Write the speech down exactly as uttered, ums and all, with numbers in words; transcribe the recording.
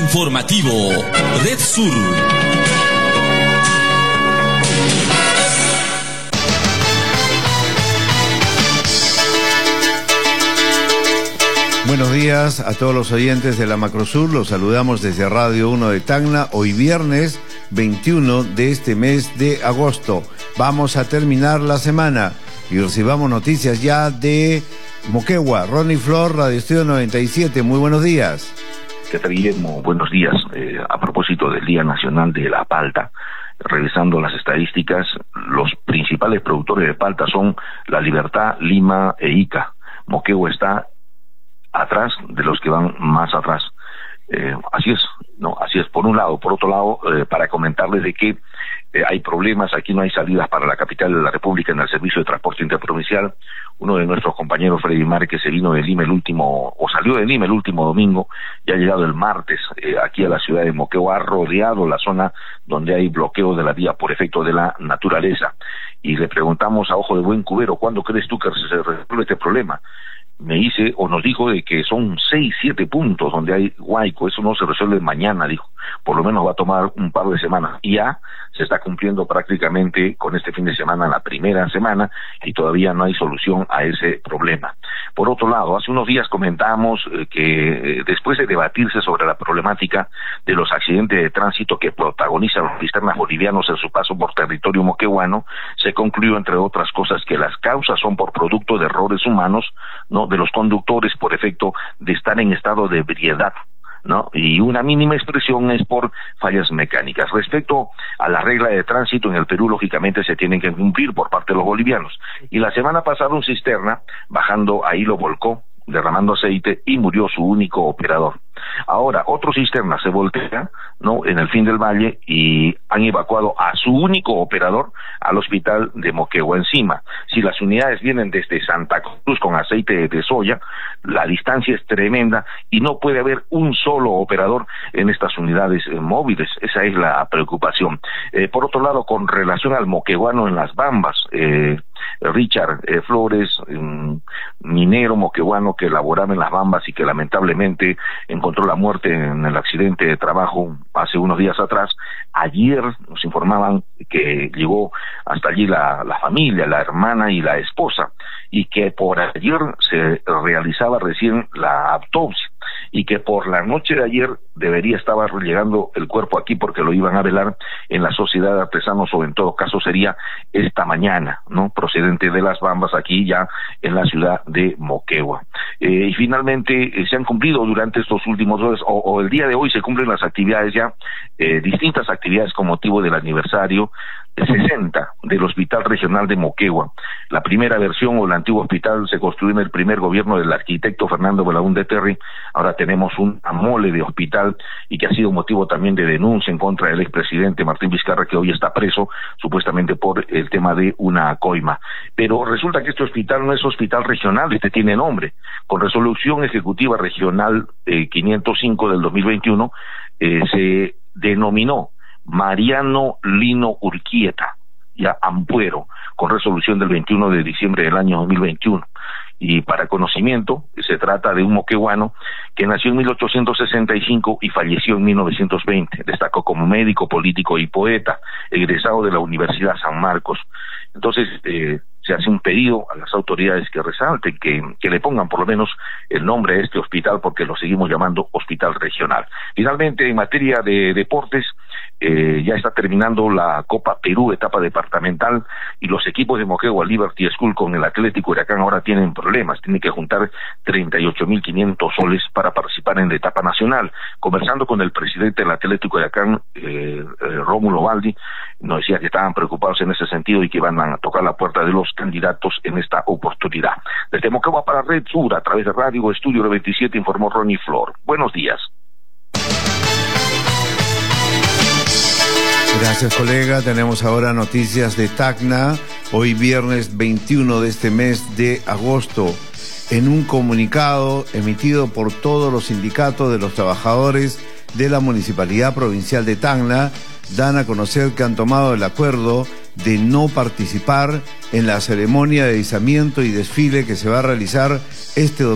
Informativo Red Sur. Buenos días a todos los oyentes de la Macrosur, los saludamos desde Radio uno de Tacna, hoy viernes veintiuno de este mes de agosto. Vamos a terminar la semana y recibamos noticias ya de Moquegua. Ronnie Flor, Radio Estudio noventa y siete, muy buenos días. ¿Qué tal, Guillermo? Buenos días. Eh, a propósito del Día Nacional de la Palta, revisando las estadísticas, los principales productores de palta son La Libertad, Lima e Ica. Moquegua está atrás de los que van más atrás. Eh, así es, no, así es, por un lado. Por otro lado, eh, para comentarles de que eh, hay problemas, aquí no hay salidas para la capital de la República en el servicio de transporte interprovincial. Uno de nuestros compañeros, Freddy Márquez, se vino de Lima el último, o salió de Lima el último domingo, y ha llegado el martes eh, aquí a la ciudad de Moquegua, ha rodeado la zona donde hay bloqueo de la vía por efecto de la naturaleza. Y le preguntamos a ojo de buen cubero, ¿cuándo crees tú que se resuelve este problema? Me dice, o nos dijo, de que son seis, siete puntos donde hay huaico. Eso no se resuelve mañana, dijo. Por lo menos va a tomar un par de semanas. Y ya se está cumpliendo prácticamente con este fin de semana, la primera semana, y todavía no hay solución a ese problema. Por otro lado, hace unos días comentábamos eh, que eh, después de debatirse sobre la problemática de los accidentes de tránsito que protagonizan los cisternas bolivianos en su paso por territorio moqueguano, se concluyó, entre otras cosas, que las causas son por producto de errores humanos, ¿no?, de los conductores por efecto de estar en estado de ebriedad, ¿no? Y una mínima expresión es por fallas mecánicas. Respecto a la regla de tránsito en el Perú, lógicamente se tienen que cumplir por parte de los bolivianos. Y la semana pasada un cisterna, bajando ahí, lo volcó, derramando aceite, y murió su único operador. Ahora, otro cisterna se voltea, ¿no?, en el fin del valle, y han evacuado a su único operador al hospital de Moquegua encima. Si las unidades vienen desde Santa Cruz con aceite de soya, la distancia es tremenda y no puede haber un solo operador en estas unidades eh, móviles. Esa es la preocupación. Eh, por otro lado, con relación al moqueguano en las Bambas, eh, Richard eh, Flores, un minero moqueguano que laboraba en las Bambas y que lamentablemente encontró la muerte en el accidente de trabajo hace unos días atrás. Ayer nos informaban que llegó hasta allí la, la familia, la hermana y la esposa, y que por ayer se realizaba recién la autopsia, y que por la noche de ayer debería estar llegando el cuerpo aquí porque lo iban a velar en la Sociedad de Artesanos, o en todo caso sería esta mañana, ¿no?, procedente de las Bambas, aquí ya en la ciudad de Moquegua. Eh, y finalmente eh, se han cumplido durante estos últimos días, o, o el día de hoy se cumplen las actividades ya, eh, distintas actividades con motivo del aniversario sesenta del Hospital Regional de Moquegua. La primera versión, o el antiguo hospital, se construyó en el primer gobierno del arquitecto Fernando Belaúnde Terry. Ahora tenemos un amole de hospital, y que ha sido motivo también de denuncia en contra del expresidente Martín Vizcarra, que hoy está preso supuestamente por el tema de una coima. Pero resulta que este hospital no es hospital regional, este tiene nombre. Con resolución ejecutiva regional eh, quinientos cinco del dos mil veintiuno, eh, se denominó Mariano Lino Urquieta, ya Ampuero, con resolución del veintiuno de diciembre del año dos mil veintiuno. Y para conocimiento, se trata de un moqueguano que nació en mil ochocientos sesenta y cinco y falleció en mil novecientos veinte. Destacó como médico, político y poeta, egresado de la Universidad San Marcos. Entonces, eh, se hace un pedido a las autoridades que resalten, que, que le pongan por lo menos el nombre a este hospital, porque lo seguimos llamando hospital regional. Finalmente, en materia de deportes, eh, ya está terminando la Copa Perú, etapa departamental, y los equipos de Moquegua, Liberty School con el Atlético Huracán ahora tienen problemas, tienen que juntar treinta y ocho mil quinientos soles para participar en la etapa nacional. Conversando con el presidente del Atlético Huracán, eh, eh, Rómulo Baldi, nos decía que estaban preocupados en ese sentido y que van a tocar la puerta de los candidatos en esta oportunidad. Desde Moquegua para Red Sur, a través de Radio Estudio noventa y siete, informó Ronnie Flor. Buenos días. Gracias, colega. Tenemos ahora noticias de Tacna, hoy viernes veintiuno de este mes de agosto. En un comunicado emitido por todos los sindicatos de los trabajadores de la Municipalidad Provincial de Tacna, dan a conocer que han tomado el acuerdo de no participar en la ceremonia de izamiento y desfile que se va a realizar este domingo